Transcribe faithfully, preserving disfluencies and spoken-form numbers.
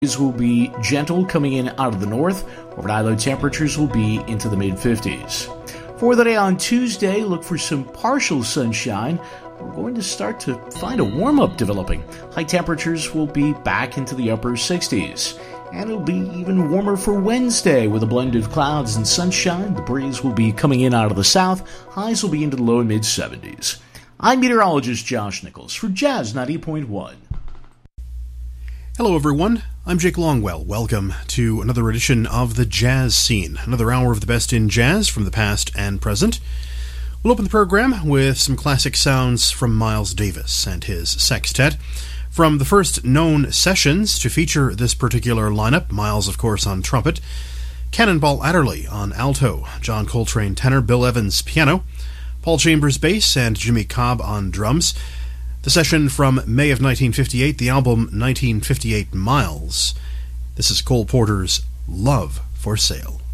will be gentle coming in out of the north. Overnight low temperatures will be into the mid fifties. For the day on Tuesday, look for some partial sunshine. We're going to start to find a warm-up developing. High temperatures will be back into the upper sixties. And it'll be even warmer for Wednesday with a blend of clouds and sunshine. The breeze will be coming in out of the south. Highs will be into the low and mid seventies. I'm meteorologist Josh Nichols for Jazz ninety point one. Hello everyone, I'm Jake Longwell. Welcome to another edition of The Jazz Scene, another hour of the best in jazz from the past and present. We'll open the program with some classic sounds from Miles Davis and his sextet. From the first known sessions to feature this particular lineup, Miles, of course, on trumpet, Cannonball Adderley on alto, John Coltrane tenor, Bill Evans piano, Paul Chambers bass, and Jimmy Cobb on drums. The session from May of nineteen fifty-eight, the album nineteen fifty-eight Miles. This is Cole Porter's Love for Sale.